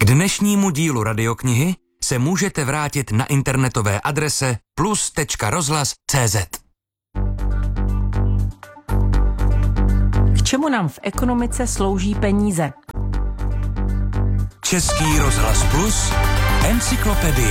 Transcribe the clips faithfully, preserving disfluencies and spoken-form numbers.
dnešnímu dílu radioknihy se můžete vrátit na internetové adrese plus tečka rozhlas tečka cé zet. K čemu nám v ekonomice slouží peníze? Český rozhlas Plus, encyklopedie.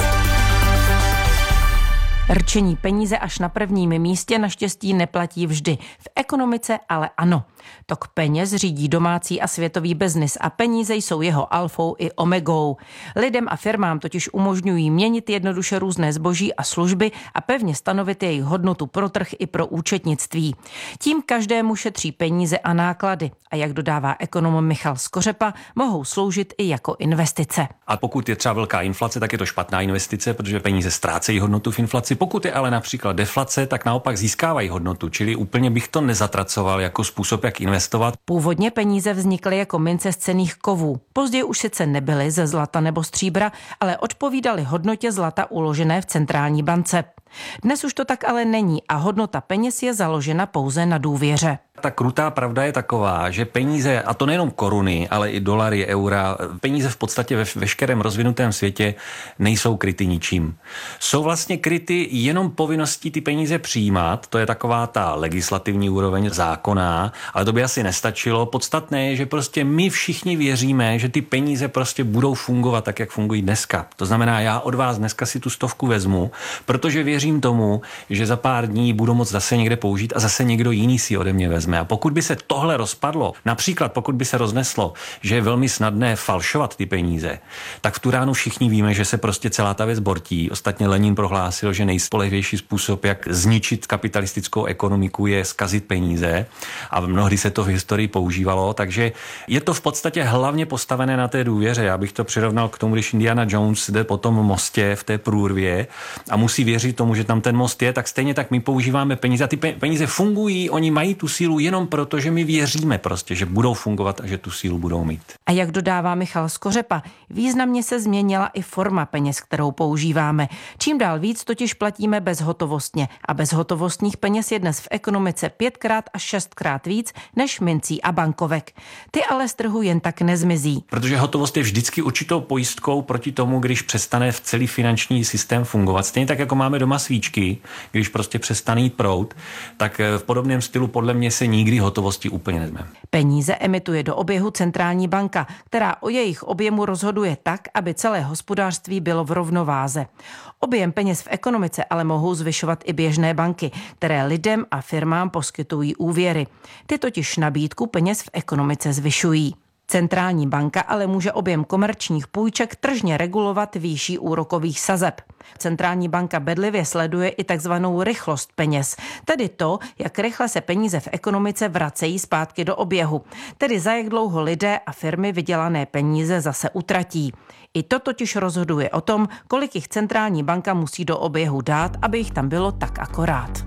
Rčení peníze až na prvním místě naštěstí neplatí vždy. V ekonomice ale ano. Tok peněz řídí domácí a světový biznis a peníze jsou jeho alfou i omegou. Lidem a firmám totiž umožňují měnit jednoduše různé zboží a služby a pevně stanovit jejich hodnotu pro trh i pro účetnictví. Tím každému šetří peníze a náklady a jak dodává ekonom Michal Skořepa, mohou sloužit i jako investice. A pokud je třeba velká inflace, tak je to špatná investice, protože peníze ztrácejí hodnotu v inflaci. Pokud je ale například deflace, tak naopak získávají hodnotu, čili úplně bych to nezatracoval jako způsob, jak investovat. Původně peníze vznikly jako mince z cenných kovů. Později už sice nebyly ze zlata nebo stříbra, ale odpovídaly hodnotě zlata uložené v centrální bance. Dnes už to tak ale není a hodnota peněz je založena pouze na důvěře. Ta krutá pravda je taková, že peníze, a to nejenom koruny, ale i dolary, eura, peníze v podstatě ve veškerém rozvinutém světě nejsou kryty ničím. Jsou vlastně kryty jenom povinností ty peníze přijímat, to je taková ta legislativní úroveň zákonná, ale to by asi nestačilo. Podstatné je, že prostě my všichni věříme, že ty peníze prostě budou fungovat tak, jak fungují dneska. To znamená, já od vás dneska si tu stovku vezmu, protože věřím tomu, že za pár dní budu moct zase někde použít a zase někdo jiný si ode mě vezme. A pokud by se tohle rozpadlo, například pokud by se rozneslo, že je velmi snadné falšovat ty peníze, tak v tu ránu všichni víme, že se prostě celá ta věc bortí. Ostatně Lenin prohlásil, že nejspolehlivější způsob, jak zničit kapitalistickou ekonomiku, je zkazit peníze a mnohdy se to v historii používalo, takže je to v podstatě hlavně postavené na té důvěře. Já bych to přirovnal k tomu, když Indiana Jones jde po tom mostě v té průrvě a musí věřit tomu, že tam ten most je, tak stejně tak my používáme peníze a ty peníze fungují, oni mají tu sílu jenom proto, že my věříme prostě, že budou fungovat a že tu sílu budou mít. A jak dodává Michal Skořepa, významně se změnila i forma peněz, kterou používáme. Čím dál víc totiž platíme bezhotovostně a bezhotovostních peněz je dnes v ekonomice pětkrát až šestkrát víc než mincí a bankovek. Ty ale z trhu jen tak nezmizí. Protože hotovost je vždycky určitou pojistkou proti tomu, když přestane v celý finanční systém fungovat. Stejně tak, jako máme doma svíčky, když prostě přestane jít proud, tak v podobném stylu podle mě se nikdy hotovosti úplně nezme. Peníze emituje do oběhu centrální banka, která o jejich objemu rozhoduje tak, aby celé hospodářství bylo v rovnováze. Objem peněz v ekonomice ale mohou zvyšovat i běžné banky, které lidem a firmám poskytují úvěry. Ty totiž nabídku peněz v ekonomice zvyšují. Centrální banka ale může objem komerčních půjček tržně regulovat výší úrokových sazeb. Centrální banka bedlivě sleduje i takzvanou rychlost peněz, tedy to, jak rychle se peníze v ekonomice vracejí zpátky do oběhu, tedy za jak dlouho lidé a firmy vydělané peníze zase utratí. I to totiž rozhoduje o tom, kolik jich centrální banka musí do oběhu dát, aby jich tam bylo tak akorát.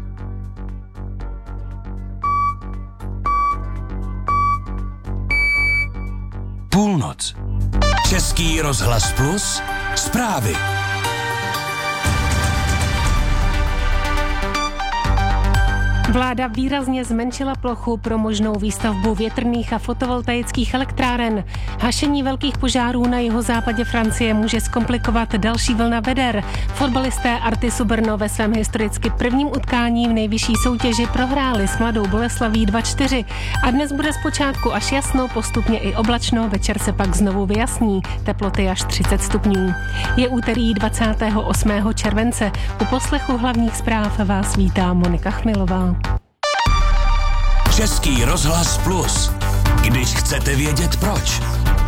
Půlnoc. Český rozhlas Plus. Zprávy. Vláda výrazně zmenšila plochu pro možnou výstavbu větrných a fotovoltaických elektráren. Hašení velkých požárů na jihozápadě Francie může zkomplikovat další vlna veder. Fotbalisté Artisu Brno ve svém historicky prvním utkání v nejvyšší soutěži prohráli s Mladou Boleslaví dva čtyři. A dnes bude zpočátku až jasno, postupně i oblačno, večer se pak znovu vyjasní. Teploty až třicet stupňů. Je úterý dvacátého osmého července. U poslechu hlavních zpráv vás vítá Monika Chmilová. Český rozhlas Plus. Když chcete vědět proč.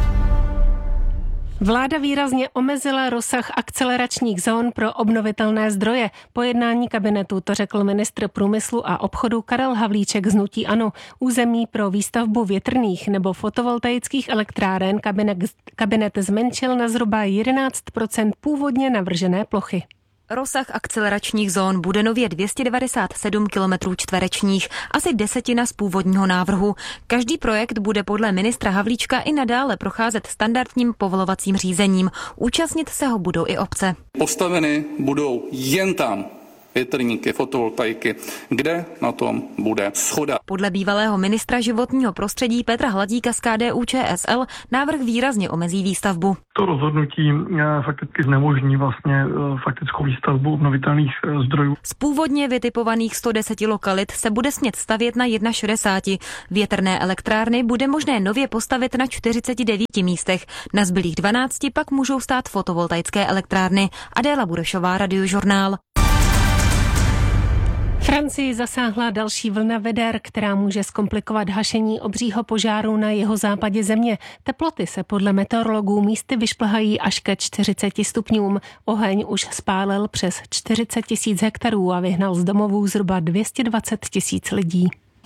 Vláda výrazně omezila rozsah akceleračních zón pro obnovitelné zdroje. Po jednání kabinetu to řekl ministr průmyslu a obchodu Karel Havlíček z hnutí ANO. Území pro výstavbu větrných nebo fotovoltaických elektráren kabinet, kabinet zmenšil na zhruba jedenáct procent původně navržené plochy. Rozsah akceleračních zón bude nově dvě stě devadesát sedm kilometrů čtverečních, asi desetina z původního návrhu. Každý projekt bude podle ministra Havlíčka i nadále procházet standardním povolovacím řízením. Účastnit se ho budou i obce. Postaveny budou jen tam, větrníky, fotovoltaiky, kde na tom bude shoda. Podle bývalého ministra životního prostředí Petra Hladíka z K D U Č S L návrh výrazně omezí výstavbu. To rozhodnutí fakticky znemožní vlastně faktickou výstavbu obnovitelných zdrojů. Z původně vytipovaných sto deset lokalit se bude smět stavět na šedesát jedna. Větrné elektrárny bude možné nově postavit na čtyřiceti devíti místech. Na zbylých dvanácti pak můžou stát fotovoltaické elektrárny. Adéla Burešová, Radiožurnál. Francii zasáhla další vlna veder, která může zkomplikovat hašení obřího požáru na jihozápadě země. Teploty se podle meteorologů místy vyšplhají až ke čtyřiceti stupňům. Oheň už spálil přes čtyřicet tisíc hektarů a vyhnal z domovů zhruba dvě stě dvacet tisíc lidí.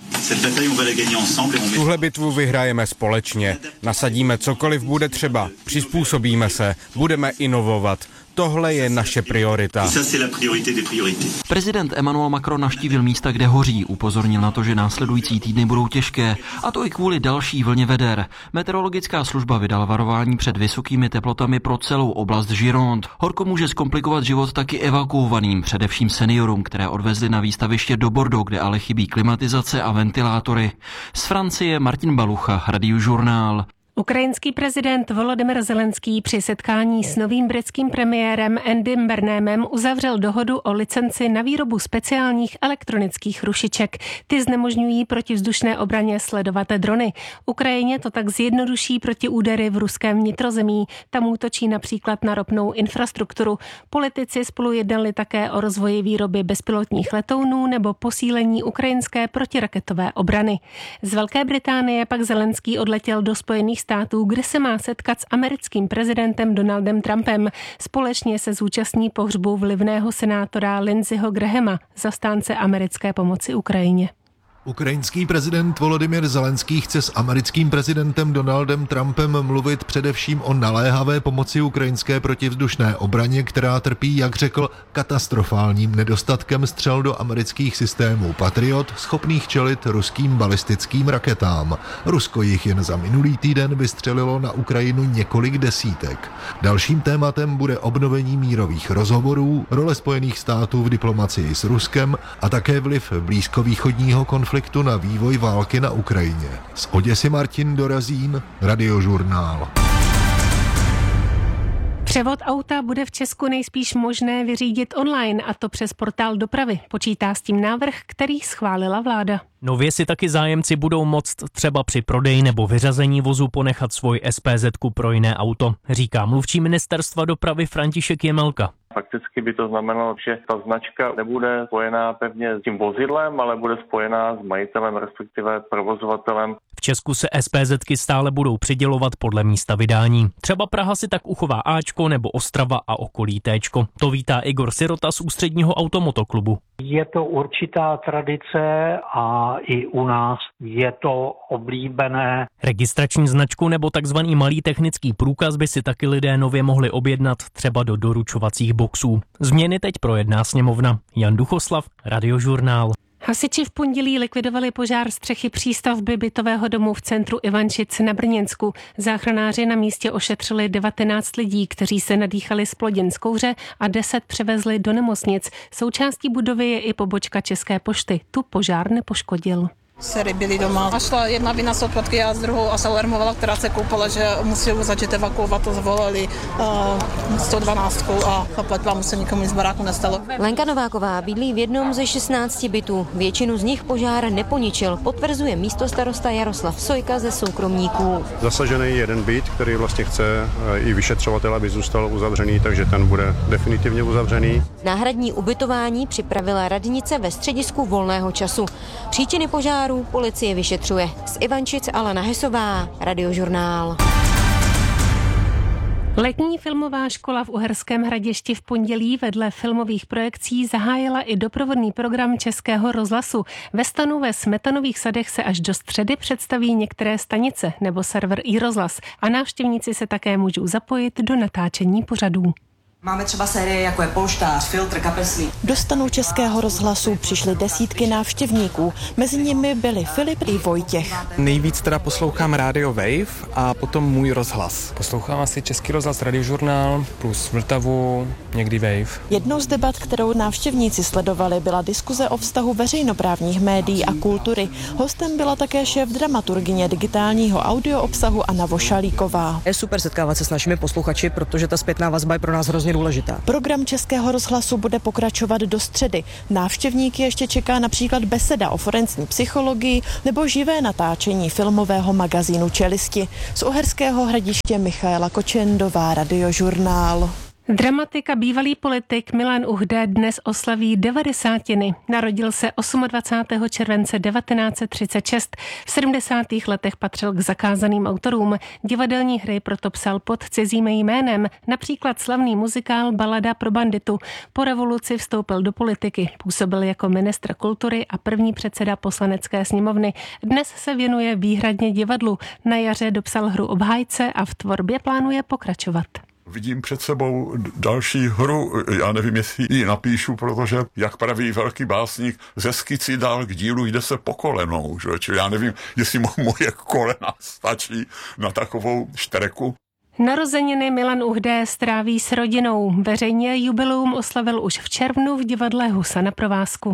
Tuhle bitvu vyhrajeme společně. Nasadíme cokoliv bude třeba. Přizpůsobíme se. Budeme inovovat. Tohle je naše priorita. Prezident Emmanuel Macron navštívil místa, kde hoří. Upozornil na to, že následující týdny budou těžké. A to i kvůli další vlně veder. Meteorologická služba vydala varování před vysokými teplotami pro celou oblast Gironde. Horko může zkomplikovat život taky evakuovaným, především seniorům, které odvezli na výstaviště do Bordeaux, kde ale chybí klimatizace a ventilátory. Z Francie Martin Balucha, Radiožurnál. Ukrajinský prezident Volodymyr Zelenský při setkání s novým britským premiérem Andym Burnhamem uzavřel dohodu o licenci na výrobu speciálních elektronických rušiček. Ty znemožňují protivzdušné obraně sledovat drony. Ukrajině to tak zjednoduší protiúdery v ruském vnitrozemí. Tam útočí například na ropnou infrastrukturu. Politici spolu jednali také o rozvoji výroby bezpilotních letounů nebo posílení ukrajinské protiraketové obrany. Z Velké Británie pak Zelenský odletěl do Spojených států, kde se má setkat s americkým prezidentem Donaldem Trumpem. Společně se zúčastní pohřbu vlivného senátora Lindseyho Grahama, zastánce americké pomoci Ukrajině. Ukrajinský prezident Volodymyr Zelenský chce s americkým prezidentem Donaldem Trumpem mluvit především o naléhavé pomoci ukrajinské protivzdušné obraně, která trpí, jak řekl, katastrofálním nedostatkem střel do amerických systémů Patriot, schopných čelit ruským balistickým raketám. Rusko jich jen za minulý týden vystřelilo na Ukrajinu několik desítek. Dalším tématem bude obnovení mírových rozhovorů, role Spojených států v diplomacii s Ruskem a také vliv blízkovýchodního konfliktu na vývoj války na Ukrajině. Z Oděsy Martin Dorazín, Radiožurnál. Převod auta bude v Česku nejspíš možné vyřídit online, a to přes portál dopravy. Počítá s tím návrh, který schválila vláda. Nově si taky zájemci budou moct třeba při prodeji nebo vyřazení vozu ponechat svůj es pé zetku pro jiné auto, říká mluvčí ministerstva dopravy František Jemelka. Fakticky by to znamenalo, že ta značka nebude spojená pevně s tím vozidlem, ale bude spojená s majitelem, respektive provozovatelem. V Česku se es pé zetky stále budou přidělovat podle místa vydání. Třeba Praha si tak uchová Ačko nebo Ostrava a okolí Téčko. To vítá Igor Sirota z Ústředního automotoklubu. Je to určitá tradice a i u nás je to oblíbené. Registrační značku nebo takzvaný malý technický průkaz by si taky lidé nově mohli objednat třeba do doručovacích boxů. Změny teď projedná sněmovna. Jan Duchoslav, Radiožurnál. Hasiči v pondělí likvidovali požár střechy přístavby bytového domu v centru Ivančic na Brněnsku. Záchranáři na místě ošetřili devatenáct lidí, kteří se nadýchali z plodin z kouře, a deset převezli do nemocnic. Součástí budovy je i pobočka České pošty. Tu požár nepoškodil. Dcery byly doma a šla jedna vina z odpadky a z druhou a se alarmovala, která se koupala, že musí začít evakuovat, to zvolali uh, sto dvanáct a zaplatila mu se, nikomu nic z baráku nestalo. Lenka Nováková bydlí v jednom ze šestnácti bytů. Většinu z nich požár neponičil, potvrzuje místostarosta Jaroslav Sojka ze soukromníků. Zasažený je jeden byt, který vlastně chce i vyšetřovatel, aby zůstal uzavřený, takže ten bude definitivně uzavřený. Náhradní ubytování připravila radnice ve středisku volného času. Příčiny požáru policie vyšetřuje. Z Ivančic Alena Hesová, Radiožurnál. Letní filmová škola v Uherském Hradišti v pondělí vedle filmových projekcí zahájila i doprovodný program Českého rozhlasu. Ve stanu ve Smetanových sadech se až do středy představí některé stanice nebo server iRozhlas a návštěvníci se také můžou zapojit do natáčení pořadů. Máme třeba série jako je Polštář, Filtr, Kapesný. Do stanu Českého rozhlasu přišly desítky návštěvníků. Mezi nimi byli Filip i Vojtěch. Nejvíc teda poslouchám Radio Wave a potom Můj rozhlas. Poslouchám asi Český rozhlas, Radiožurnál plus Vltavu, někdy Wave. Jednou z debat, kterou návštěvníci sledovali, byla diskuze o vztahu veřejnoprávních médií a kultury. Hostem byla také šéf dramaturgyně digitálního audio obsahu Anna Vošalíková. Je super setkávat se s našimi posluchači, protože ta zpětná vazba je pro nás hrozně důležitá. Program Českého rozhlasu bude pokračovat do středy. Návštěvníky ještě čeká například beseda o forenzní psychologii nebo živé natáčení filmového magazínu Čelisti. Z Uherského Hradiště Michaela Kočendová, Radiožurnál. Dramatik a bývalý politik Milan Uhde dnes oslaví devadesátiny. Narodil se dvacátého osmého července devatenáct set třicet šest. V sedmdesátých letech patřil k zakázaným autorům. Divadelní hry proto psal pod cizím jménem, například slavný muzikál Balada pro banditu. Po revoluci vstoupil do politiky, působil jako ministr kultury a první předseda Poslanecké sněmovny. Dnes se věnuje výhradně divadlu. Na jaře dopsal hru Obhájce a v tvorbě plánuje pokračovat. Vidím před sebou další hru, já nevím, jestli ji napíšu, protože, jak praví velký básník, ze skici dál k dílu jde se po kolenou, že? Čili já nevím, jestli moje kolena stačí na takovou štreku. Narozeniny Milan Uhde stráví s rodinou. Veřejně jubileum oslavil už v červnu v divadle Husa na provázku.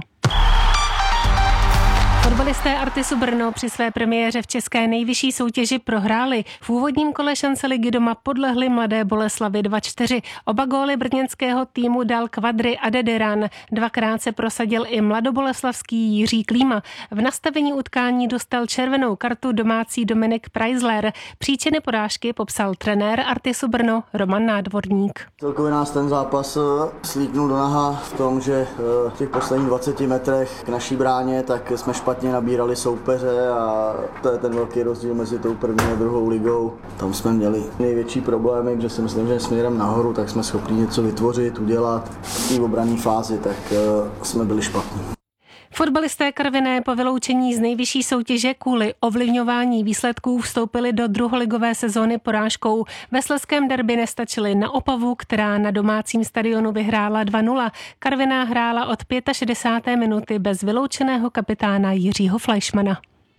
Fotbalisté Artisu Brno při své premiéře v české nejvyšší soutěži prohráli. V úvodním kole šance ligy doma podlehli Mladé Boleslavi dva čtyři. Oba góly brněnského týmu dal Kvadry a Dediran. Dvakrát se prosadil i mladoboleslavský Jiří Klíma. V nastavení utkání dostal červenou kartu domácí Dominik Preisler. Příčiny porážky popsal trenér Artisu Brno Roman Nádvorník. Celkově nás ten zápas slíknul do naha v tom, že v těch posledních dvaceti metrech k naší bráně tak jsme špatně nabírali soupeře a to je ten velký rozdíl mezi tou první a druhou ligou. Tam jsme měli největší problémy, že si myslím, že směrem nahoru, tak jsme schopni něco vytvořit, udělat. V té obranné fázi, tak jsme byli špatní. Fotbalisté Karviné po vyloučení z nejvyšší soutěže kvůli ovlivňování výsledků vstoupili do druholigové sezóny porážkou. Ve slezském derby nestačili na Opavu, která na domácím stadionu vyhrála dva nula. Karviná hrála od šedesáté páté minuty bez vyloučeného kapitána Jiřího Fleischmana.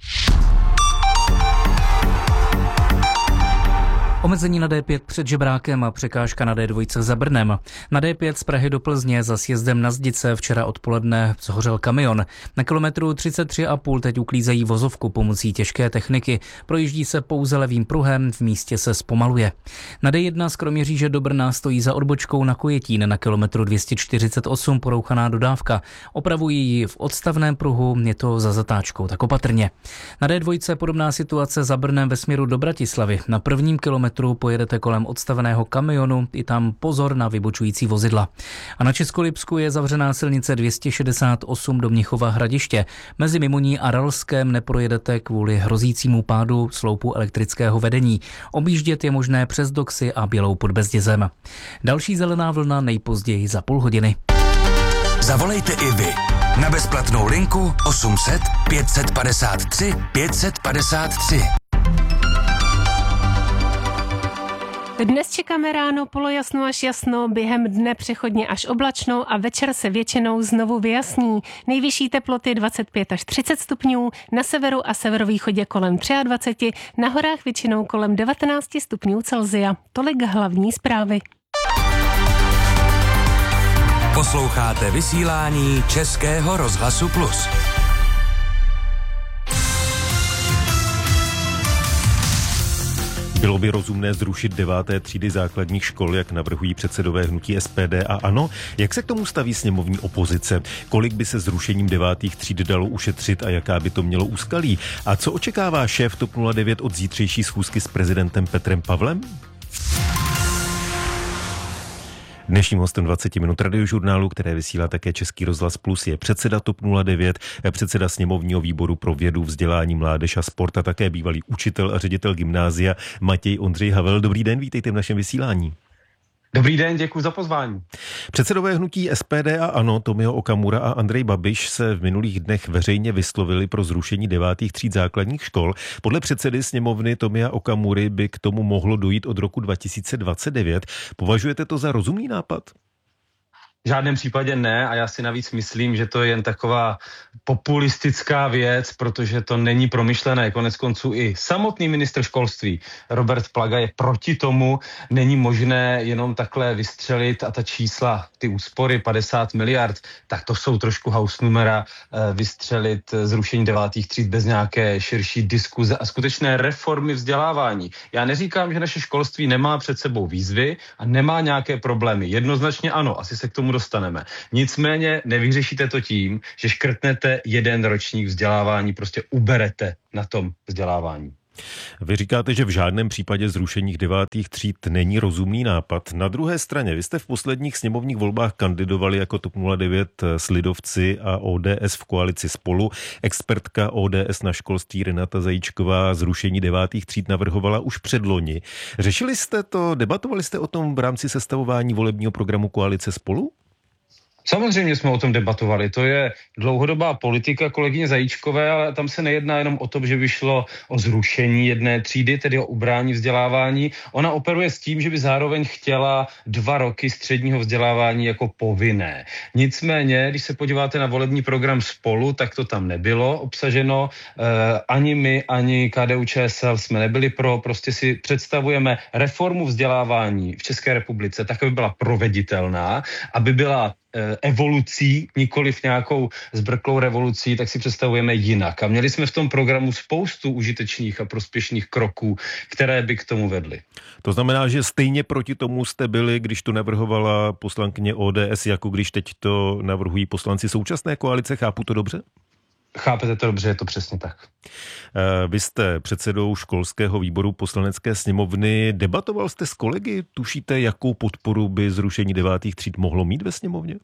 Omezení na D pět před Žebrákem a překážka na D dva za Brnem. Na D pět z Prahy do Plzně za sjezdem na Zdice včera odpoledne zhořel kamion. Na kilometru třicet tři a půl teď uklízejí vozovku pomocí těžké techniky. Projíždí se pouze levým pruhem, v místě se zpomaluje. Na D jedna z Kroměříže do Brna stojí za odbočkou na Kojetín na kilometru dvě stě čtyřicet osm porouchaná dodávka. Opravují ji v odstavném pruhu, je to za zatáčkou, tak opatrně. Na D dva podobná situace za Brnem ve směru do Bratislavy. Na prvním kilometru pojedete kolem odstaveného kamionu, i tam pozor na vybočující vozidla. A na Českolipsku je zavřená silnice dvě stě šedesát osm do Mnichova Hradiště. Mezi Mimoní a Ralskem neprojedete kvůli hrozícímu pádu sloupu elektrického vedení. Objíždět je možné přes Doxy a Bělou pod Bezdězem. Další zelená vlna nejpozději za půl hodiny. Zavolejte i vy na bezplatnou linku osm set pět set padesát tři pět set padesát tři. Dnes čekáme ráno polojasno až jasno, během dne přechodně až oblačno a večer se většinou znovu vyjasní. Nejvyšší teploty dvacet pět až třicet stupňů, na severu a severovýchodě kolem dvacet tři, na horách většinou kolem devatenáct stupňů Celsia. Tolik hlavní zprávy. Posloucháte vysílání Českého rozhlasu Plus. Bylo by rozumné zrušit deváté třídy základních škol, jak navrhují předsedové hnutí S P D a ANO? Jak se k tomu staví sněmovní opozice? Kolik by se zrušením devátých tříd dalo ušetřit a jaká by to mělo úskalí? A co očekává šéf TOP nula devět od zítřejší schůzky s prezidentem Petrem Pavlem? Dnešním hostem dvacet minut Radiožurnálu, které vysílá také Český rozhlas Plus, je předseda TOP nula devět, předseda sněmovního výboru pro vědu, vzdělání, mládež a sport a také bývalý učitel a ředitel gymnázia Matěj Ondřej Havel. Dobrý den, vítejte v našem vysílání. Dobrý den, děkuji za pozvání. Předsedové hnutí S P D a ANO Tomio Okamura a Andrej Babiš se v minulých dnech veřejně vyslovili pro zrušení devátých tříd základních škol. Podle předsedy sněmovny Tomia Okamury by k tomu mohlo dojít od roku dva tisíce dvacet devět. Považujete to za rozumný nápad? V žádném případě ne a já si navíc myslím, že to je jen taková populistická věc, protože to není promyšlené. Konec konců i samotný ministr školství Robert Plaga je proti tomu. Není možné jenom takhle vystřelit a ta čísla, ty úspory padesát miliard, tak to jsou trošku hausnumera, vystřelit zrušení devátých tříd bez nějaké širší diskuze a skutečné reformy vzdělávání. Já neříkám, že naše školství nemá před sebou výzvy a nemá nějaké problémy. Jednoznačně ano, asi se k tomu dostaneme. Nicméně nevyřešíte to tím, že škrtnete jeden ročník vzdělávání, prostě uberete na tom vzdělávání. Vy říkáte, že v žádném případě zrušení devátých tříd není rozumný nápad. Na druhé straně, vy jste v posledních sněmovních volbách kandidovali jako TOP nula devět s lidovci a O D S v koalici Spolu. Expertka O D S na školství Renata Zajíčková zrušení devátých tříd navrhovala už předloni. Řešili jste to, debatovali jste o tom v rámci sestavování volebního programu koalice Spolu? Samozřejmě jsme o tom debatovali. To je dlouhodobá politika kolegyně Zajíčkové, ale tam se nejedná jenom o to, že by šlo o zrušení jedné třídy, tedy o ubrání vzdělávání. Ona operuje s tím, že by zároveň chtěla dva roky středního vzdělávání jako povinné. Nicméně, když se podíváte na volební program Spolu, tak to tam nebylo obsaženo. E, ani my, ani K D U Č S L jsme nebyli pro. Prostě si představujeme reformu vzdělávání v České republice tak, aby byla proveditelná, aby byla evolucí, nikoliv nějakou zbrklou revolucí, tak si představujeme jinak. A měli jsme v tom programu spoustu užitečných a prospěšných kroků, které by k tomu vedly. To znamená, že stejně proti tomu jste byli, když to navrhovala poslankyně O D S, jako když teď to navrhují poslanci současné koalice, chápu to dobře? Chápete to dobře, je to přesně tak. Vy jste předsedou školského výboru Poslanecké sněmovny. Debatoval jste s kolegy? Tušíte, jakou podporu by zrušení devátých tříd mohlo mít ve sněmovně?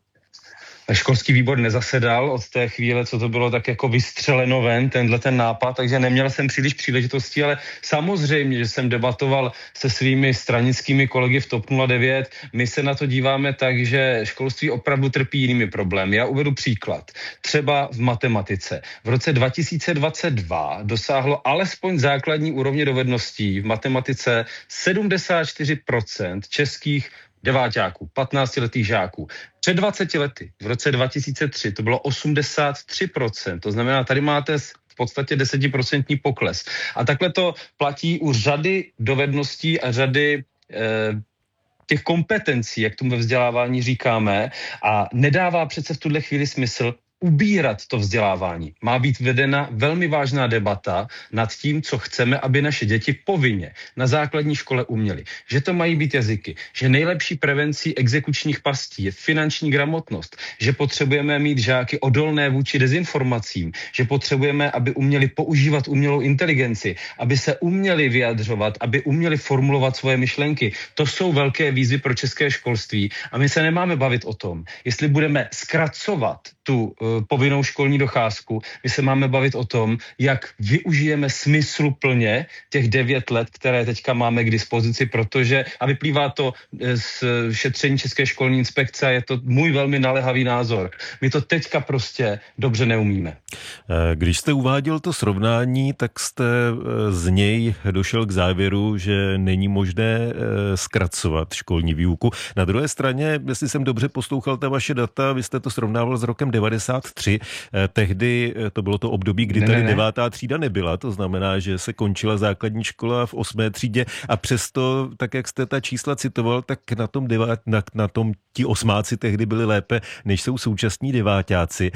Školský výbor nezasedal od té chvíle, co to bylo tak jako vystřeleno ven, tenhle ten nápad, takže neměl jsem příliš příležitostí, ale samozřejmě, že jsem debatoval se svými stranickými kolegy v TOP nula devět. My se na to díváme tak, že školství opravdu trpí jinými problémy. Já uvedu příklad. Třeba v matematice. V roce dva tisíce dvacet dva dosáhlo alespoň základní úrovně dovedností v matematice sedmdesát čtyři procent českých deváťáků, patnáctiletých žáků. Před dvaceti lety, v roce dva tisíce tři, to bylo osmdesát tři procent. To znamená, tady máte v podstatě desetiprocentní pokles. A takhle to platí u řady dovedností a řady eh, těch kompetencí, jak tomu ve vzdělávání říkáme, a nedává přece v tuhle chvíli smysl ubírat to vzdělávání. Má být vedena velmi vážná debata nad tím, co chceme, aby naše děti povinně na základní škole uměly. Že to mají být jazyky, že nejlepší prevencí exekučních pastí je finanční gramotnost, že potřebujeme mít žáky odolné vůči dezinformacím, že potřebujeme, aby uměli používat umělou inteligenci, aby se uměli vyjadřovat, aby uměli formulovat svoje myšlenky. To jsou velké výzvy pro české školství a my se nemáme bavit o tom, jestli budeme zkracovat tu povinnou školní docházku. My se máme bavit o tom, jak využijeme smysluplně těch devět let, které teďka máme k dispozici, protože, a vyplývá to z šetření České školní inspekce, a je to můj velmi naléhavý názor. My to teďka prostě dobře neumíme. Když jste uváděl to srovnání, tak jste z něj došel k závěru, že není možné zkracovat školní výuku. Na druhé straně, jestli jsem dobře poslouchal ta vaše data, vy jste to srovnával s rokem devadesát tři. Tehdy to bylo to období, kdy tady ne, ne, ne. devátá třída nebyla, to znamená, že se končila základní škola v osmé třídě a přesto, tak jak jste ta čísla citoval, tak na tom, devát, na, na tom ti osmáci tehdy byli lépe, než jsou současní deváťáci.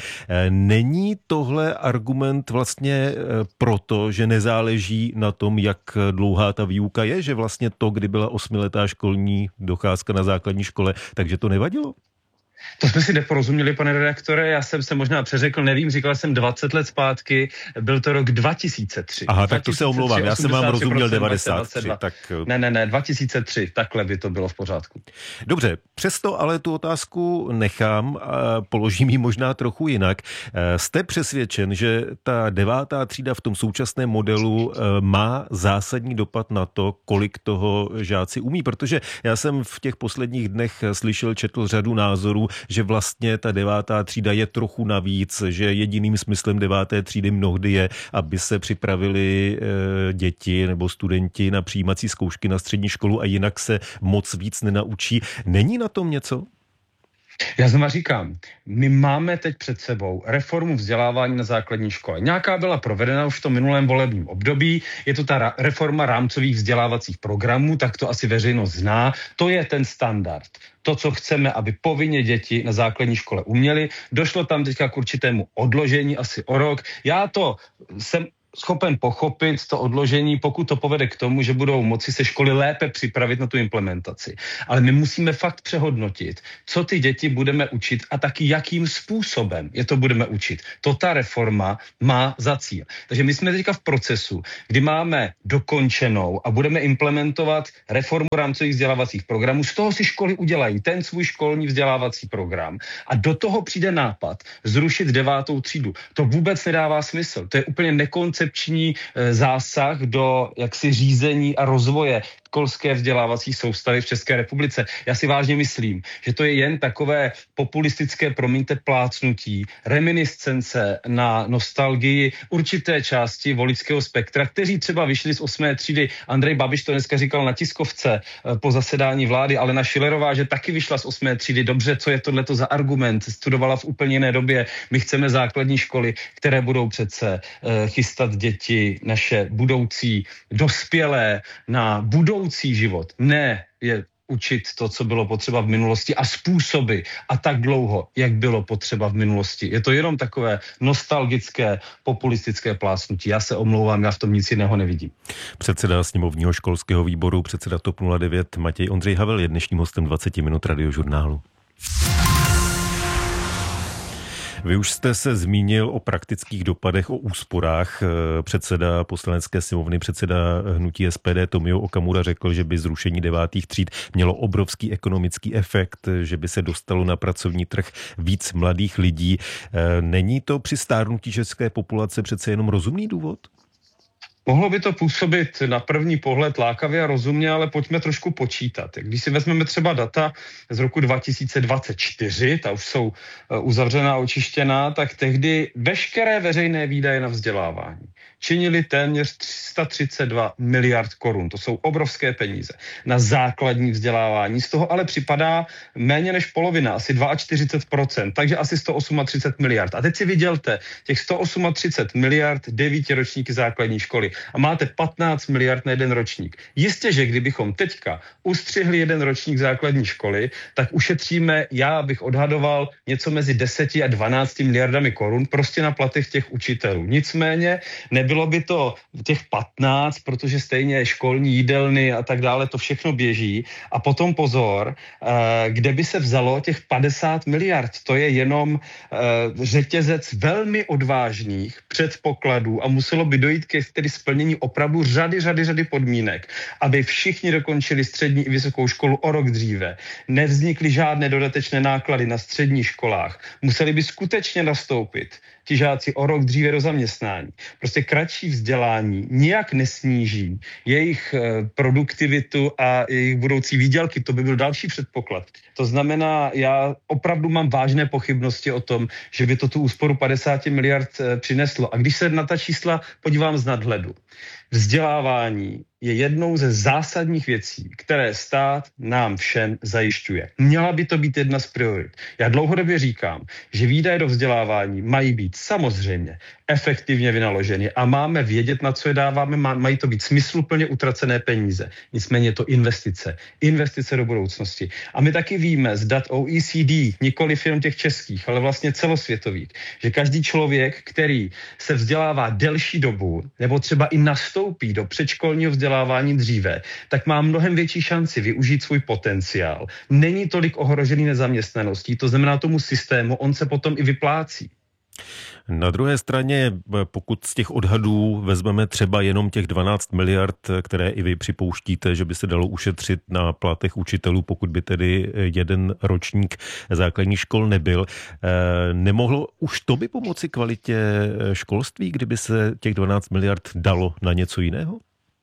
Není tohle argument vlastně proto, že nezáleží na tom, jak dlouhá ta výuka je, že vlastně to, kdy byla osmiletá školní docházka na základní škole, takže to nevadilo? To jsme si neporozuměli, pane redaktore, já jsem se možná přeřekl, nevím, říkal jsem dvacet let zpátky, byl to rok dva tisíce tři. Aha, tak to se omlouvám, já jsem vám rozuměl devadesát tři. Tak... Ne, ne, ne, dva tisíce tři, takhle by to bylo v pořádku. Dobře, přesto ale tu otázku nechám a položím ji možná trochu jinak. Jste přesvědčen, že ta devátá třída v tom současném modelu má zásadní dopad na to, kolik toho žáci umí? Protože já jsem v těch posledních dnech slyšel, četl řadu názorů, že vlastně ta devátá třída je trochu navíc, že jediným smyslem deváté třídy mnohdy je, aby se připravili e, děti nebo studenti na přijímací zkoušky na střední školu a jinak se moc víc nenaučí. Není na tom něco? Já znova říkám, my máme teď před sebou reformu vzdělávání na základní škole. Nějaká byla provedena už v tom minulém volebním období, je to ta reforma rámcových vzdělávacích programů, tak to asi veřejnost zná, to je ten standard. To, co chceme, aby povinně děti na základní škole uměly. Došlo tam teďka k určitému odložení asi o rok. Já to jsem schopen pochopit to odložení, pokud to povede k tomu, že budou moci se školy lépe připravit na tu implementaci. Ale my musíme fakt přehodnotit, co ty děti budeme učit a taky jakým způsobem je to budeme učit. To ta reforma má za cíl. Takže my jsme teďka v procesu, kdy máme dokončenou a budeme implementovat reformu rámcových vzdělávacích programů. Z toho si školy udělají ten svůj školní vzdělávací program a do toho přijde nápad zrušit devátou třídu. To vůbec nedává smysl. To je úplně nekoncepční zásah do jaksi řízení a rozvoje školské vzdělávací soustavy v České republice. Já si vážně myslím, že to je jen takové populistické, promiňte, plácnutí, reminiscence na nostalgii určité části voličského spektra, kteří třeba vyšli z osmé třídy. Andrej Babiš to dneska říkal na tiskovce po zasedání vlády, Alena Schillerová, že taky vyšla z osmé třídy. Dobře, co je tohleto za argument? Studovala v úplně jiné době. My chceme základní školy, které budou přece chystat děti, naše budoucí dospělé na budoucí život. Ne je učit to, co bylo potřeba v minulosti a způsoby a tak dlouho, jak bylo potřeba v minulosti. Je to jenom takové nostalgické, populistické plásnutí. Já se omlouvám, já v tom nic jiného nevidím. Předseda sněmovního školského výboru, předseda TOP nula devět Matěj Ondřej Havel je dnešním hostem dvacet minut Radiožurnálu. Vy už jste se zmínil o praktických dopadech, o úsporách. Předseda poslanecké sněmovny, předseda hnutí S P D Tomio Okamura řekl, že by zrušení devátých tříd mělo obrovský ekonomický efekt, že by se dostalo na pracovní trh víc mladých lidí. Není to při stárnutí české populace přece jenom rozumný důvod? Mohlo by to působit na první pohled lákavě a rozumně, ale pojďme trošku počítat. Když si vezmeme třeba data z roku dva tisíce dvacet čtyři, ta už jsou uzavřená a očištěná, tak tehdy veškeré veřejné výdaje na vzdělávání činily téměř tři sta třicet dva miliard korun. To jsou obrovské peníze na základní vzdělávání. Z toho ale připadá méně než polovina, asi čtyřicet dva procent, takže asi sto třicet osm miliard. A teď si vydělte těch sto třicet osm miliard devítiročníky základní školy a máte patnáct miliard na jeden ročník. Jistě, že kdybychom teďka ustřihli jeden ročník základní školy, tak ušetříme, já bych odhadoval, něco mezi deseti a dvanácti miliardami korun prostě na platech těch učitelů. Nicméně nebylo by to těch patnáct, protože stejně školní jídelny a tak dále, to všechno běží. A potom pozor, kde by se vzalo těch padesát miliard. To je jenom řetězec velmi odvážných předpokladů a muselo by dojít ke tedy splnění opravdu řady, řady, řady podmínek, aby všichni dokončili střední i vysokou školu o rok dříve. Nevznikly žádné dodatečné náklady na středních školách. Museli by skutečně nastoupit ti žáci o rok dříve do zaměstnání. Prostě kratší vzdělání nijak nesníží jejich produktivitu a jejich budoucí výdělky. To by byl další předpoklad. To znamená, já opravdu mám vážné pochybnosti o tom, že by to tu úsporu padesát miliard přineslo. A když se na ta čísla podívám z nadhledu, vzdělávání je jednou ze zásadních věcí, které stát nám všem zajišťuje. Měla by to být jedna z priorit. Já dlouhodobě říkám, že výdaje do vzdělávání mají být samozřejmě efektivně vynaloženy a máme vědět, na co je dáváme, mají to být smysluplně utracené peníze. Nicméně je to investice. Investice do budoucnosti. A my taky víme z dat O E C D, nikoli firm těch českých, ale vlastně celosvětových, že každý člověk, který se vzdělává delší dobu, nebo třeba i nastoupí do předškolního vzdělávání, vzdělávání dříve, tak má mnohem větší šanci využít svůj potenciál. Není tolik ohrožený nezaměstnaností, to znamená tomu systému, on se potom i vyplácí. Na druhé straně, pokud z těch odhadů vezmeme třeba jenom těch dvanáct miliard, které i vy připouštíte, že by se dalo ušetřit na platech učitelů, pokud by tedy jeden ročník základních škol nebyl, nemohlo už to by pomoci kvalitě školství, kdyby se těch dvanáct miliard dalo na něco jiného?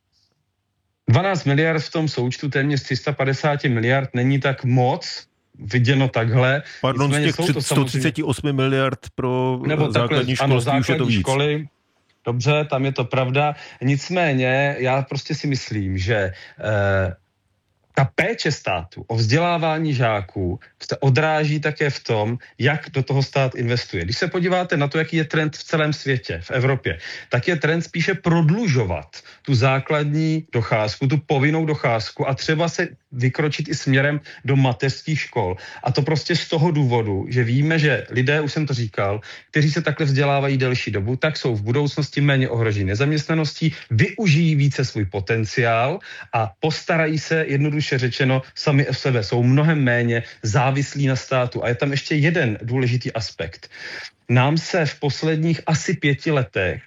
dvanáct miliard v tom součtu téměř tři sta padesát miliard není tak moc, viděno takhle. Pardon, z těch sto třicet osm miliard pro nebo základní takhle, školství ano, už je to víc. Školy, dobře, tam je to pravda. Nicméně já prostě si myslím, že eh, ta péče státu o vzdělávání žáků se odráží také v tom, jak do toho stát investuje. Když se podíváte na to, jaký je trend v celém světě, v Evropě, tak je trend spíše prodlužovat tu základní docházku, tu povinnou docházku a třeba se vykročit i směrem do mateřských škol. A to prostě z toho důvodu, že víme, že lidé, už jsem to říkal, kteří se takhle vzdělávají delší dobu, tak jsou v budoucnosti méně ohroženi nezaměstnaností, využijí více svůj potenciál a postarají se, jednoduše řečeno, sami o sebe. Jsou mnohem méně závislí na státu. A je tam ještě jeden důležitý aspekt. Nám se v posledních asi pěti letech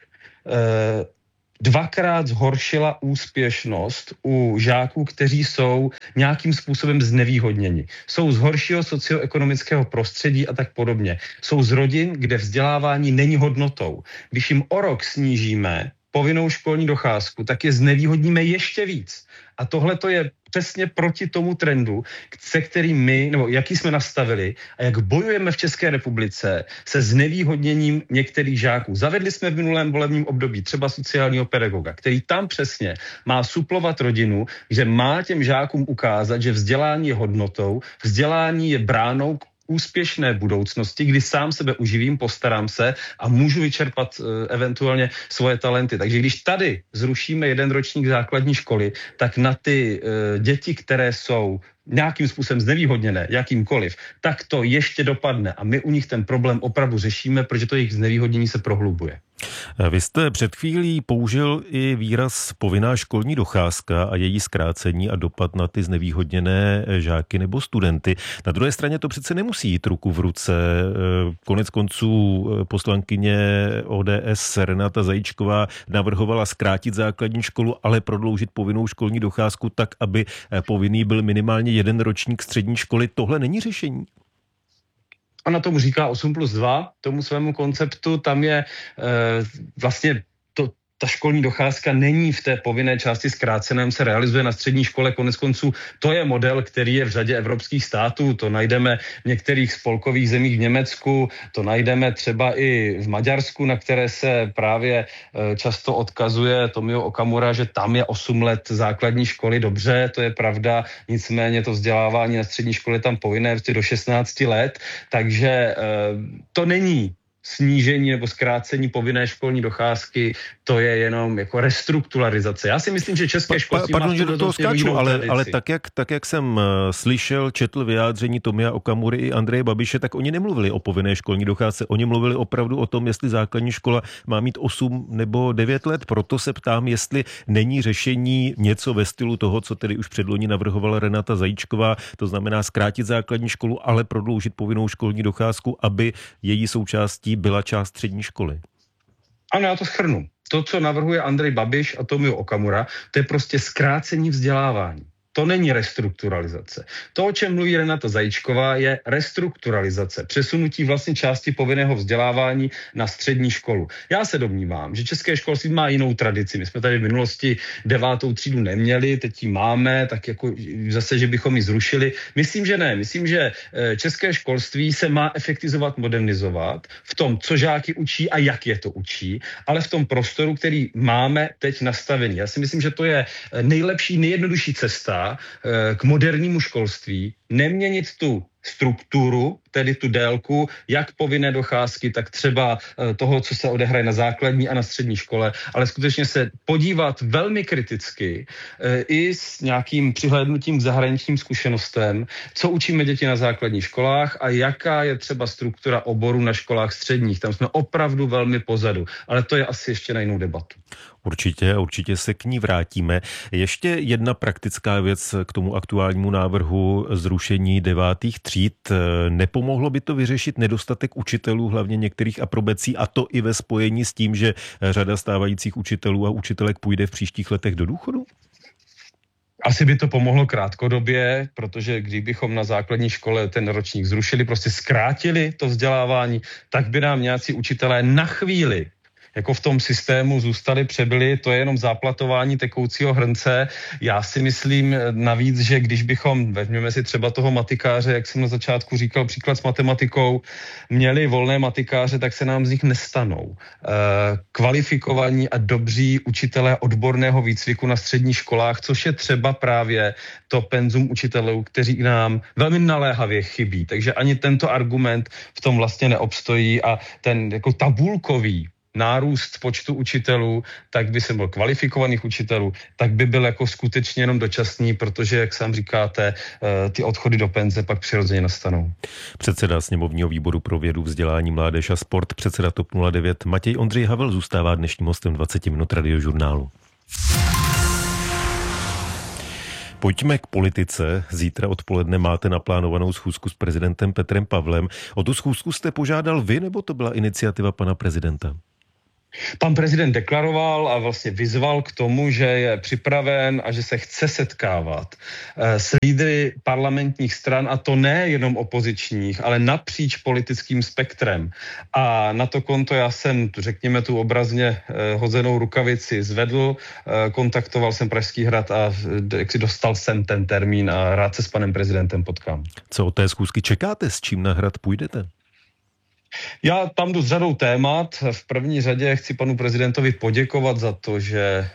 eh, dvakrát zhoršila úspěšnost u žáků, kteří jsou nějakým způsobem znevýhodněni. Jsou z horšího socioekonomického prostředí a tak podobně. Jsou z rodin, kde vzdělávání není hodnotou. Když jim o rok snížíme povinnou školní docházku, tak je znevýhodníme ještě víc. A tohle to je přesně proti tomu trendu, se kterým my, nebo jaký jsme nastavili a jak bojujeme v České republice se znevýhodněním některých žáků. Zavedli jsme v minulém volebním období třeba sociálního pedagoga, který tam přesně má suplovat rodinu, že má těm žákům ukázat, že vzdělání je hodnotou, vzdělání je bránou k úspěšné budoucnosti, kdy sám sebe uživím, postarám se a můžu vyčerpat uh, eventuálně svoje talenty. Takže když tady zrušíme jeden ročník základní školy, tak na ty uh, děti, které jsou nějakým způsobem znevýhodněné, jakýmkoliv, tak to ještě dopadne a my u nich ten problém opravdu řešíme, protože to jejich znevýhodnění se prohlubuje. Vy jste před chvílí použil i výraz povinná školní docházka a její zkrácení a dopad na ty znevýhodněné žáky nebo studenty. Na druhé straně to přece nemusí jít ruku v ruce. Konec konců poslankyně O D S Renata Zajíčková navrhovala zkrátit základní školu, ale prodloužit povinnou školní docházku tak, aby povinný byl minimálně jeden ročník střední školy. Tohle není řešení? Ona tomu říká osm plus dva, tomu svému konceptu, tam je e, vlastně to, ta školní docházka není v té povinné části zkráceném, se realizuje na střední škole, konec konců to je model, který je v řadě evropských států, to najdeme v některých spolkových zemích v Německu, to najdeme třeba i v Maďarsku, na které se právě e, často odkazuje Tomio Okamura, že tam je osm let základní školy, dobře, to je pravda, nicméně to vzdělávání na střední škole je tam povinné do šestnácti let, takže e, to není snížení nebo zkrácení povinné školní docházky, to je jenom jako restrukturalizace. Já si myslím, že české školství pa, pardon, má že do toho skáču, ale, ale tak, jak, tak, jak jsem slyšel, četl vyjádření Tomia Okamury i Andreje Babiše, tak oni nemluvili o povinné školní docházce, oni mluvili opravdu o tom, jestli základní škola má mít osm nebo devět let, proto se ptám, jestli není řešení něco ve stylu toho, co tedy už předloni navrhovala Renata Zajíčková, to znamená zkrátit základní školu, ale prodloužit povinnou školní docházku, aby její součástí byla část střední školy. Ano, já to shrnu. To, co navrhuje Andrej Babiš a Tomio Okamura, to je prostě zkrácení vzdělávání. To není restrukturalizace. To, o čem mluví Renata Zajíčková, je restrukturalizace, přesunutí vlastně části povinného vzdělávání na střední školu. Já se domnívám, že české školství má jinou tradici. My jsme tady v minulosti devátou třídu neměli, teď ji máme, tak jako zase, že bychom ji zrušili. Myslím, že ne. Myslím, že české školství se má efektivizovat, modernizovat v tom, co žáky učí a jak je to učí, ale v tom prostoru, který máme teď nastavený. Já si myslím, že to je nejlepší, nejjednodušší cesta k modernímu školství, neměnit tu strukturu tedy tu délku, jak povinné docházky, tak třeba toho, co se odehraje na základní a na střední škole, ale skutečně se podívat velmi kriticky i s nějakým přihlédnutím k zahraničním zkušenostem, co učíme děti na základních školách a jaká je třeba struktura oborů na školách středních. Tam jsme opravdu velmi pozadu, ale to je asi ještě na jinou debatu. Určitě, určitě se k ní vrátíme. Ještě jedna praktická věc k tomu aktuálnímu návrhu zrušení devátých tříd. Nepomohlo by to vyřešit nedostatek učitelů, hlavně některých aprobací, a to i ve spojení s tím, že řada stávajících učitelů a učitelek půjde v příštích letech do důchodu? Asi by to pomohlo krátkodobě, protože kdybychom na základní škole ten ročník zrušili, prostě zkrátili to vzdělávání, tak by nám nějací učitelé na chvíli jako v tom systému zůstali, přebyli, to je jenom záplatování tekoucího hrnce. Já si myslím navíc, že když bychom, vezměme si třeba toho matikáře, jak jsem na začátku říkal, příklad s matematikou, měli volné matikáře, tak se nám z nich nestanou. E, kvalifikovaní a dobří učitelé odborného výcviku na středních školách, což je třeba právě to penzum učitelů, kteří nám velmi naléhavě chybí. Takže ani tento argument v tom vlastně neobstojí a ten jako tabulkový nárůst počtu učitelů, tak by se byl kvalifikovaných učitelů, tak by byl jako skutečně jenom dočasný, protože, jak sám říkáte, ty odchody do penze pak přirozeně nastanou. Předseda sněmovního výboru pro vědu, vzdělání, mládež a sport, předseda TOP nula devět Matěj Ondřej Havel zůstává dnešním hostem dvacet minut Radiožurnálu. Pojďme k politice. Zítra odpoledne máte naplánovanou schůzku s prezidentem Petrem Pavlem. O tu schůzku jste požádal vy, nebo to byla iniciativa pana prezidenta? Pan prezident deklaroval a vlastně vyzval k tomu, že je připraven a že se chce setkávat s lídry parlamentních stran, a to ne jenom opozičních, ale napříč politickým spektrem. A na to konto já jsem, řekněme, tu obrazně hozenou rukavici zvedl, kontaktoval jsem Pražský hrad a jak si dostal jsem ten termín a rád se s panem prezidentem potkám. Co od té schůzky čekáte? S čím na hrad půjdete? Já tam jdu s řadou témat. V první řadě chci panu prezidentovi poděkovat za to, že e,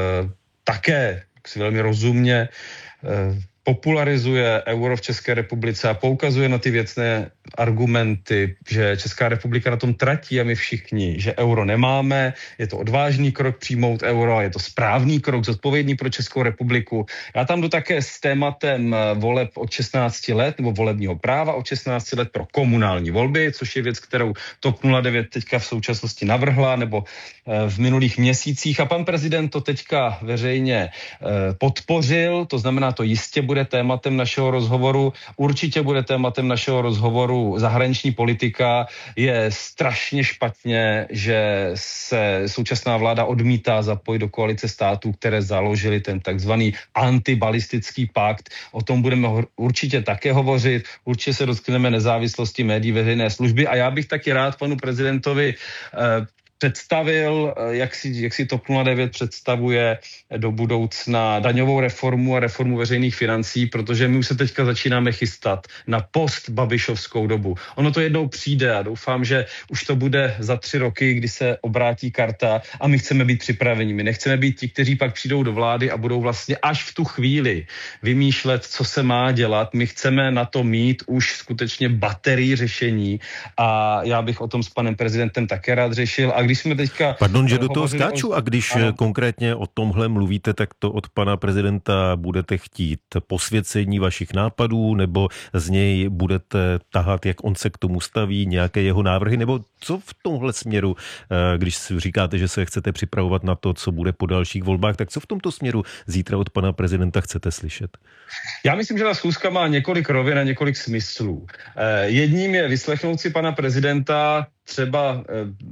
také velmi rozumně e, popularizuje euro v České republice a poukazuje na ty věcné argumenty, že Česká republika na tom tratí a my všichni, že euro nemáme, je to odvážný krok přijmout euro a je to správný krok, zodpovědný pro Českou republiku. Já tam jdu také s tématem voleb od šestnácti let, nebo volebního práva od šestnácti let pro komunální volby, což je věc, kterou TOP nula devět teďka v současnosti navrhla, nebo v minulých měsících, a pan prezident to teďka veřejně podpořil, to znamená, to jistě bude tématem našeho rozhovoru, určitě bude tématem našeho rozhovoru zahraniční politika. Je strašně špatně, že se současná vláda odmítá zapojit do koalice států, které založili ten takzvaný antibalistický pakt. O tom budeme určitě také hovořit, určitě se dotkneme nezávislosti médií veřejné služby a já bych taky rád panu prezidentovi eh, představil, jak si, jak si TOP nula devět představuje do budoucna daňovou reformu a reformu veřejných financí, protože my už se teďka začínáme chystat na post-babišovskou dobu. Ono to jednou přijde a doufám, že už to bude za tři roky, kdy se obrátí karta a my chceme být připraveni. My nechceme být ti, kteří pak přijdou do vlády a budou vlastně až v tu chvíli vymýšlet, co se má dělat. My chceme na to mít už skutečně baterii řešení a já bych o tom s panem prezidentem také rád řešil. A když jsme teďka... Pardon, že do toho skáču, a když ano. konkrétně o tomhle mluvíte, tak to od pana prezidenta budete chtít posvěcení vašich nápadů, nebo z něj budete tahat, jak on se k tomu staví, nějaké jeho návrhy, nebo co v tomhle směru, když říkáte, že se chcete připravovat na to, co bude po dalších volbách, tak co v tomto směru zítra od pana prezidenta chcete slyšet? Já myslím, že ta schůzka má několik rovin a několik smyslů. Jedním je vyslechnout si pana prezidenta třeba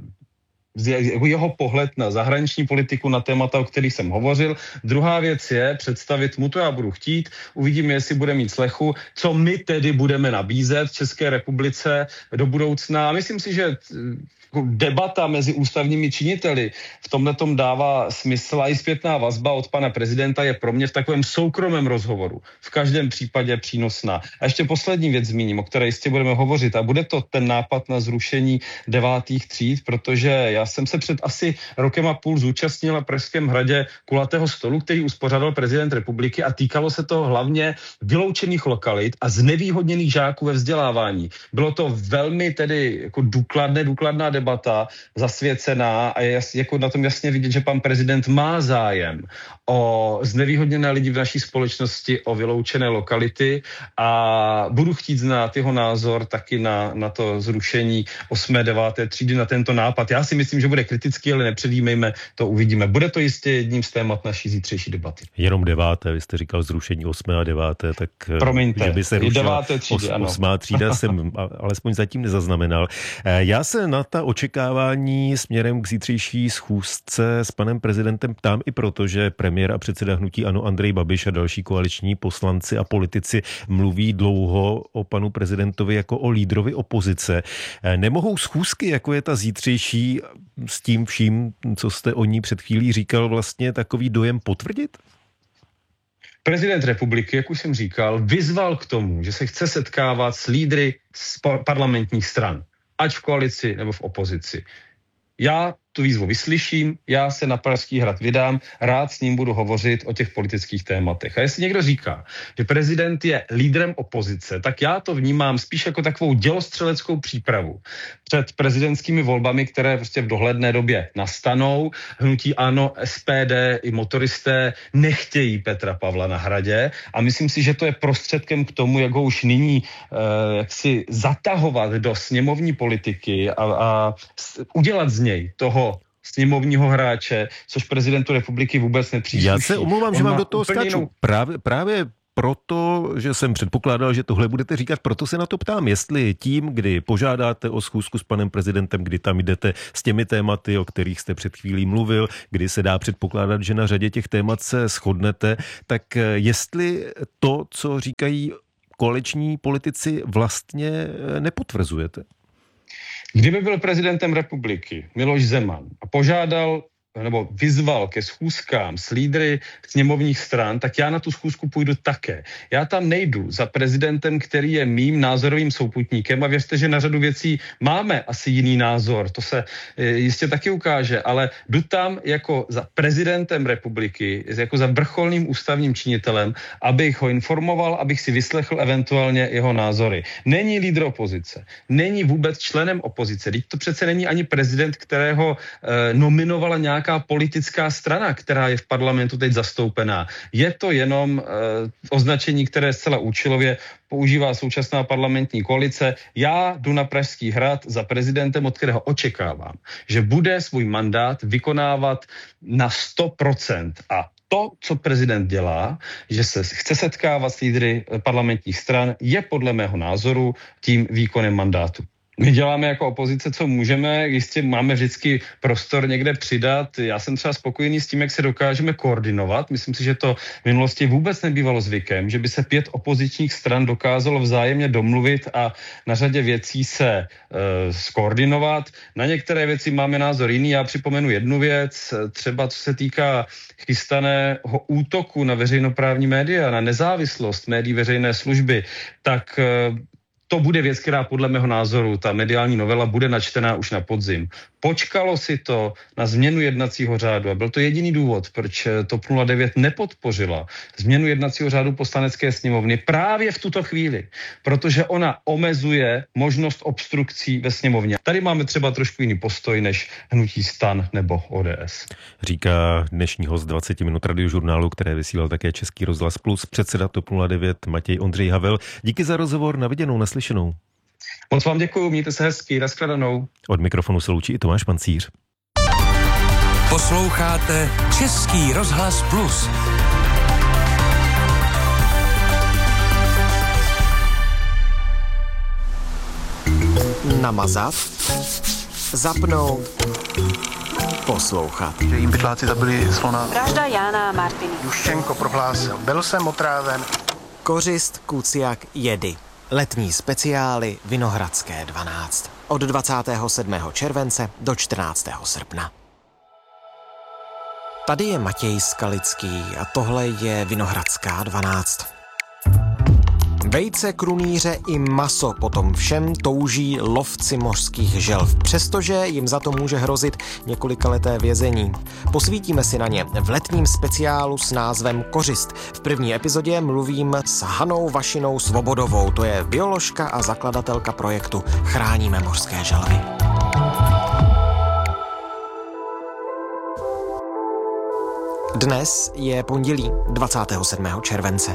jeho pohled na zahraniční politiku, na témata, o kterých jsem hovořil. Druhá věc je představit mu, to já budu chtít, uvidíme, jestli bude mít slechu, co my tedy budeme nabízet České republice do budoucna. Myslím si, že debata mezi ústavními činiteli v tomhletom dává smysl a i zpětná vazba od pana prezidenta je pro mě v takovém soukromém rozhovoru v každém případě přínosná. A ještě poslední věc zmíním, o které jistě budeme hovořit, a bude to ten nápad na zrušení devátých tříd, protože já jsem se před asi rokem a půl zúčastnil na Pražském hradě kulatého stolu, který uspořádal prezident republiky a týkalo se to hlavně vyloučených lokalit a znevýhodněných žáků ve vzdělávání. Bylo to velmi tedy jako důkladné, důkladná debata, zasvěcená a je jas, jako na tom jasně vidět, že pan prezident má zájem o znevýhodněné lidi v naší společnosti, o vyloučené lokality a budu chtít znát jeho názor taky na, na to zrušení osmé deváté třídy, na tento nápad. Já si myslím, že bude kritický, ale nepředjímejme, to uvidíme. Bude to jistě jedním z témat naší zítřejší debaty. Jenom deváté, vy jste říkal zrušení osmé a deváté, tak promiňte, že by se rušila třídy, os, osmá třída jsem alespoň zatím nezaznamenal. Já se na ta očekávání směrem k zítřejší schůzce s panem prezidentem ptám i proto, že premiér a předseda hnutí ANO Andrej Babiš a další koaliční poslanci a politici mluví dlouho o panu prezidentovi jako o lídrovi opozice. Nemohou schůzky, jako je ta zítřejší, s tím vším, co jste o ní před chvílí říkal, vlastně takový dojem potvrdit? Prezident republiky, jak už jsem říkal, vyzval k tomu, že se chce setkávat s lídry z parlamentních stran, ať v koalici nebo v opozici. Já tu výzvu vyslyším, já se na Pražský hrad vydám, rád s ním budu hovořit o těch politických tématech. A jestli někdo říká, že prezident je lídrem opozice, tak já to vnímám spíš jako takovou dělostřeleckou přípravu před prezidentskými volbami, které prostě v dohledné době nastanou. Hnutí ANO, S P D i motoristé nechtějí Petra Pavla na hradě a myslím si, že to je prostředkem k tomu, jak ho už nyní eh, jak si zatahovat do sněmovní politiky a, a udělat z něj toho sněmovního hráče, což prezidentu republiky vůbec nepřísluší. Já se omlouvám, že vám do toho skáču. Jinou... Právě, právě proto, že jsem předpokládal, že tohle budete říkat, proto se na to ptám, jestli tím, kdy požádáte o schůzku s panem prezidentem, kdy tam jdete s těmi tématy, o kterých jste před chvílí mluvil, kdy se dá předpokládat, že na řadě těch témat se shodnete, tak jestli to, co říkají koaliční politici, vlastně nepotvrzujete? Kdyby byl prezidentem republiky Miloš Zeman a požádal nebo vyzval ke schůzkám s lídry sněmovních stran, tak já na tu schůzku půjdu také. Já tam nejdu za prezidentem, který je mým názorovým souputníkem a věřte, že na řadu věcí máme asi jiný názor, to se jistě taky ukáže, ale jdu tam jako za prezidentem republiky, jako za vrcholným ústavním činitelem, abych ho informoval, abych si vyslechl eventuálně jeho názory. Není lídr opozice, není vůbec členem opozice, teď to přece není ani prezident, kterého eh, nominovala nějaká politická strana, která je v parlamentu teď zastoupená. Je to jenom eh, označení, které zcela účelově používá současná parlamentní koalice. Já jdu na Pražský hrad za prezidentem, od kterého očekávám, že bude svůj mandát vykonávat na sto procent a to, co prezident dělá, že se chce setkávat s lídry parlamentních stran, je podle mého názoru tím výkonem mandátu. My děláme jako opozice, co můžeme, jistě máme vždycky prostor někde přidat. Já jsem třeba spokojený s tím, jak se dokážeme koordinovat. Myslím si, že to v minulosti vůbec nebývalo zvykem, že by se pět opozičních stran dokázalo vzájemně domluvit a na řadě věcí se e, skoordinovat. Na některé věci máme názor jiný. Já připomenu jednu věc, třeba co se týká chystaného útoku na veřejnoprávní média, na nezávislost médií veřejné služby, tak e, to bude věc, která podle mého názoru, ta mediální novela bude načtená už na podzim. Počkalo si to na změnu jednacího řádu a byl to jediný důvod, proč TOP nula devět nepodpořila změnu jednacího řádu Poslanecké sněmovny právě v tuto chvíli, protože ona omezuje možnost obstrukcí ve sněmovně. Tady máme třeba trošku jiný postoj než hnutí STAN nebo O D S. Říká dnešní host dvacet minut radiožurnálu, které vysílal také Český rozhlas Plus, předseda TOP nula devět Matěj Ondřej Havel. Díky za rozhovor, na viděnou, naslyšenou. Moc vám děkuju, mějte se hezky, nashledanou. Od mikrofonu se loučí i Tomáš Pancíř. Posloucháte Český rozhlas Plus. Namazat, zapnout, poslouchat. Že jim pytláci zabili slona. Vražda Jána a Martiny. Juščenko prohlásil, byl jsem otráven. Kořist, kuciak, jedy. Letní speciály Vinohradské dvanáct. Od dvacátého sedmého července do čtrnáctého srpna. Tady je Matěj Skalický a tohle je Vinohradská dvanáct. Vejce, krunýře i maso potom všem touží lovci mořských želv, přestože jim za to může hrozit několikaleté vězení. Posvítíme si na ně v letním speciálu s názvem Kořist. V první epizodě mluvím s Hanou Vašinou Svobodovou, to je bioložka a zakladatelka projektu Chráníme mořské želvy. Dnes je pondělí dvacátého sedmého července.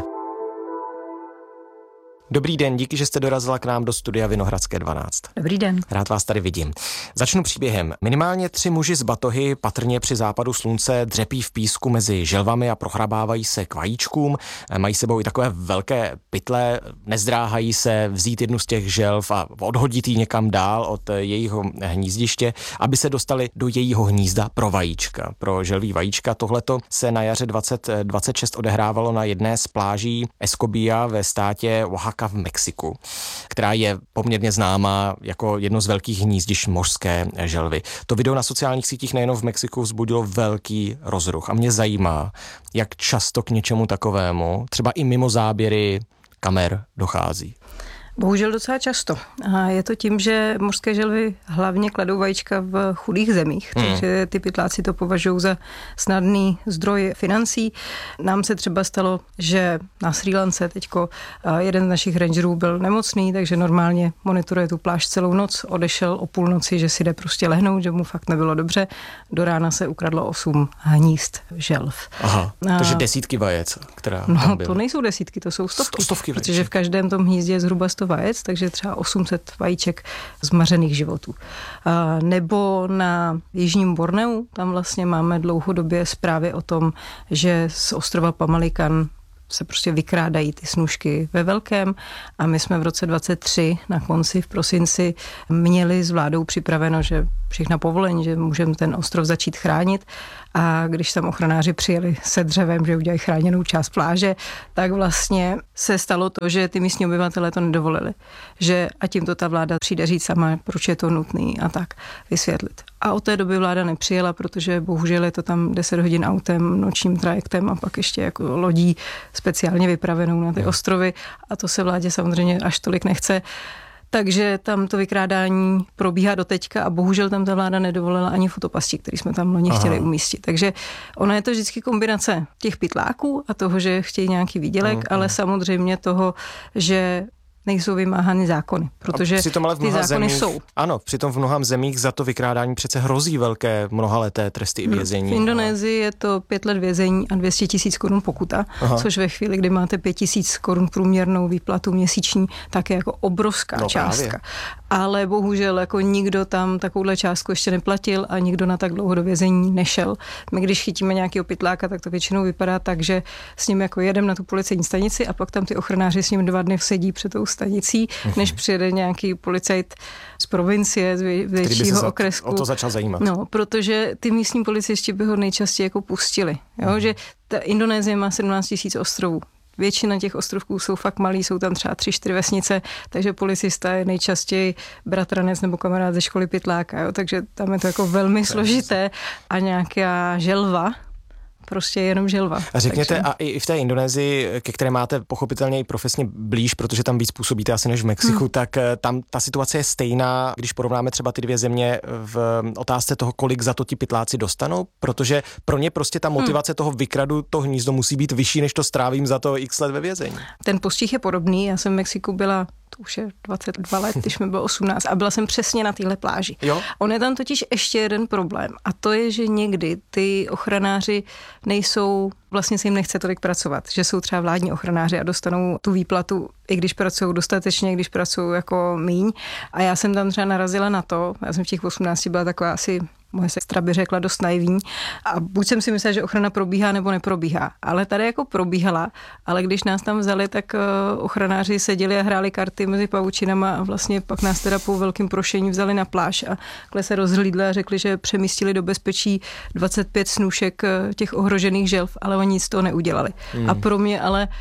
Dobrý den, díky, že jste dorazila k nám do studia Vinohradské dvanáct. Dobrý den. Rád vás tady vidím. Začnu příběhem. Minimálně tři muži z batohy patrně při západu slunce dřepí v písku mezi želvami a prohrabávají se k vajíčkům. Mají sebou i takové velké pytle, nezdráhají se vzít jednu z těch želv a odhodit ji někam dál od jejího hnízdiště, aby se dostali do jejího hnízda pro vajíčka. Pro želví vajíčka. Tohleto se na jaře dvacet dvacet šest odehrávalo na jedné z pláží Escobilla ve státě Oaxaca v Mexiku, která je poměrně známá jako jedno z velkých hnízdišť mořské želvy. To video na sociálních sítích nejen v Mexiku vzbudilo velký rozruch a mě zajímá, jak často k něčemu takovému, třeba i mimo záběry kamer, dochází. Bohužel docela často. A je to tím, že mořské želvy hlavně kladou vajíčka v chudých zemích, hmm. takže ty pytláci to považují za snadný zdroj financí. Nám se třeba stalo, že na Srí Lance teďko jeden z našich rangerů byl nemocný, takže normálně monitoruje tu pláž celou noc, odešel o půlnoci, že si jde prostě lehnout, že mu fakt nebylo dobře. Do rána se ukradlo osm hnízd želv. Aha, takže desítky vajec, která no, tam byly. To nejsou desítky, to jsou stovky, stovky protože vaječek. V každém tom hnízdě je zhruba sto vajec, takže třeba osm set vajíček zmařených životů. A nebo na jižním Borneu, tam vlastně máme dlouhodobě zprávy o tom, že z ostrova Pamalikan se prostě vykrádají ty snůšky ve velkém a my jsme v roce dvacet tři na konci v prosinci měli s vládou připraveno, že všechna povolení, že můžeme ten ostrov začít chránit a když tam ochranáři přijeli se dřevem, že udělají chráněnou část pláže, tak vlastně se stalo to, že ty místní obyvatelé to nedovolili. Že a tím to ta vláda přijde říct sama, proč je to nutný a tak vysvětlit. A od té doby vláda nepřijela, protože bohužel je to tam deset hodin autem, nočním trajektem a pak ještě jako lodí speciálně vypravenou na ty ostrovy a to se vládě samozřejmě až tolik nechce. Takže tam to vykrádání probíhá doteďka a bohužel tam ta vláda nedovolila ani fotopasti, který jsme tam loni chtěli umístit. Takže ona je to vždycky kombinace těch pytláků a toho, že chtějí nějaký výdělek, mm, ale samozřejmě toho, že nejsou vymáhány zákony, protože ty zákony zemích, jsou. Ano, přitom v mnoha zemích za to vykrádání přece hrozí velké mnohaleté tresty i vězení. V Indonésii je to pět let vězení a dvě stě tisíc korun pokuta, Aha. což ve chvíli, kdy máte pět tisíc korun průměrnou výplatu měsíční, tak je jako obrovská no, částka. Právě. Ale bohužel jako nikdo tam takovouhle částku ještě neplatil a nikdo na tak dlouho do vězení nešel. My když chytíme nějakého pytláka, tak to většinou vypadá tak, že s ním jako jedem na tu policejní stanici a pak tam ty ochranáři s ním dva dny sedí před tou stanicí, uh-huh. než přijede nějaký policajt z provincie, z většího okresku. O to začal zajímat. No, protože ty místní policisti by ho nejčastěji jako pustili. Jo? Uh-huh. Že ta Indonésie má sedmnáct tisíc ostrovů. Většina těch ostrovků jsou fakt malý, jsou tam třeba tři, čtyři vesnice, takže policista je nejčastěji bratranec nebo kamarád ze školy pytláka, jo? Takže tam je to jako velmi složité a nějaká želva, prostě jenom želva. A řekněte, takže... a i v té Indonésii, ke které máte pochopitelně i profesně blíž, protože tam víc působíte asi než v Mexiku, hmm. tak tam ta situace je stejná, když porovnáme třeba ty dvě země v otázce toho, kolik za to ti pytláci dostanou, protože pro ně prostě ta motivace hmm. toho vykradu to hnízdo musí být vyšší, než to strávím za to x let ve vězení. Ten postih je podobný, já jsem v Mexiku byla to už je dvacet dva let, když mi bylo osmnáct a byla jsem přesně na téhle pláži. Jo? On je tam totiž ještě jeden problém a to je, že někdy ty ochranáři nejsou, vlastně se jim nechce tolik pracovat, že jsou třeba vládní ochranáři a dostanou tu výplatu, i když pracují dostatečně, když pracují jako míň. A já jsem tam třeba narazila na to, já jsem v těch osmnácti byla taková asi moje sestra by řekla dost naivní a buď jsem si myslela, že ochrana probíhá nebo neprobíhá, ale tady jako probíhala, ale když nás tam vzali, tak ochranáři seděli a hráli karty mezi pavučinama a vlastně pak nás teda po velkým prošení vzali na pláž a takhle se rozhlídli a řekli, že přemístili do bezpečí dvacet pět snůšek těch ohrožených želv, ale oni nic z toho neudělali. Hmm. A pro mě ale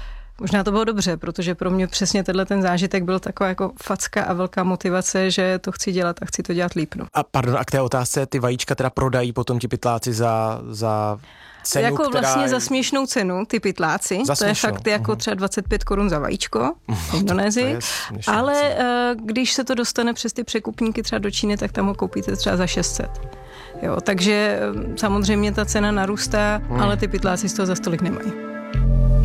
Možná to bylo dobře, protože pro mě přesně tenhle ten zážitek byl taková jako facka a velká motivace, že to chci dělat a chci to dělat líp. No. A pardon, a k té otázce, ty vajíčka teda prodají potom ti pytláci za, za cenu, jako která... vlastně za směšnou cenu, ty pytláci, za to je směšnou. fakt jako třeba dvacet pět korun za vajíčko v Indonésii, ale uh, když se to dostane přes ty překupníky třeba do Číny, tak tam ho koupíte třeba za šest set. Jo, takže samozřejmě ta cena narůstá, hmm. ale ty pytláci z toho za stolik nemají.